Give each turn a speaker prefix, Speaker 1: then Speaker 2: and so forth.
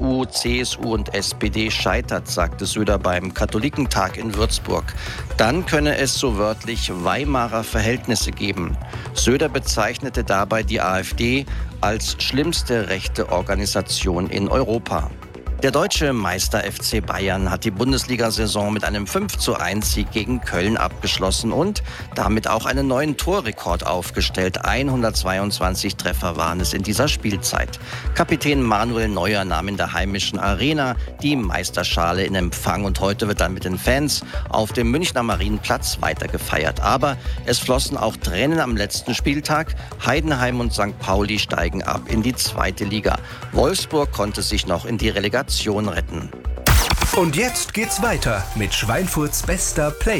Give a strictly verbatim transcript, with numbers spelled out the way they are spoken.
Speaker 1: U, C S U und S P D scheitert, sagte Söder beim Katholikentag in Würzburg. Dann könne es so wörtlich Weimarer Verhältnisse geben. Söder bezeichnete dabei die AfD als schlimmste rechte Organisation in Europa. Der deutsche Meister F C Bayern hat die Bundesliga-Saison mit einem fünf zu eins Sieg gegen Köln abgeschlossen und damit auch einen neuen Torrekord aufgestellt. hundertzweiundzwanzig Treffer waren es in dieser Spielzeit. Kapitän Manuel Neuer nahm in der heimischen Arena die Meisterschale in Empfang und heute wird dann mit den Fans auf dem Münchner Marienplatz weiter gefeiert. Aber es flossen auch Tränen am letzten Spieltag. Heidenheim und Sankt Pauli steigen ab in die zweite Liga. Wolfsburg konnte sich noch in die Relegation retten.
Speaker 2: Und jetzt geht's weiter mit Schweinfurts bester Play.